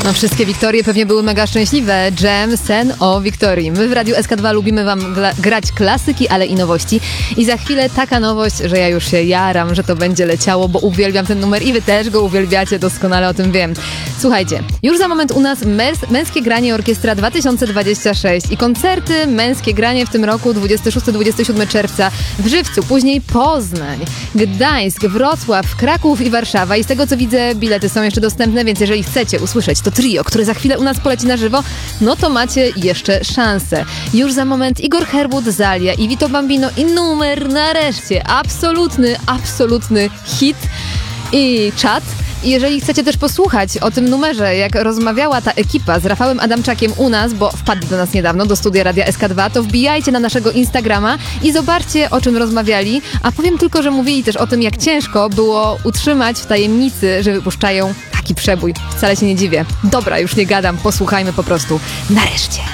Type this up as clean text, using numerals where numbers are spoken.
No wszystkie Wiktorie pewnie były mega szczęśliwe. Jam, sen o Wiktorii. My w Radiu SK2 lubimy wam grać klasyki, ale i nowości. I za chwilę taka nowość, że ja już się jaram, że to będzie leciało, bo uwielbiam ten numer i wy też go uwielbiacie, doskonale o tym wiem. Słuchajcie, już za moment u nas Męskie Granie Orkiestra 2026 i koncerty Męskie Granie w tym roku 26-27 czerwca w Żywcu, później Poznań, Gdańsk, Wrocław, Kraków i Warszawa. I z tego co widzę, bilety są jeszcze dostępne, więc jeżeli chcecie usłyszeć to trio, które za chwilę u nas poleci na żywo, no to macie jeszcze szansę. Już za moment Igor Herbut, Zalia i Vito Bambino i numer nareszcie. Absolutny hit i czat. I jeżeli chcecie też posłuchać o tym numerze, jak rozmawiała ta ekipa z Rafałem Adamczakiem u nas, bo wpadli do nas niedawno, do studia Radia SK2, to wbijajcie na naszego Instagrama i zobaczcie, o czym rozmawiali. A powiem tylko, że mówili też o tym, jak ciężko było utrzymać w tajemnicy, że wypuszczają taki przebój. Wcale się nie dziwię. Dobra, już nie gadam, posłuchajmy po prostu. Nareszcie.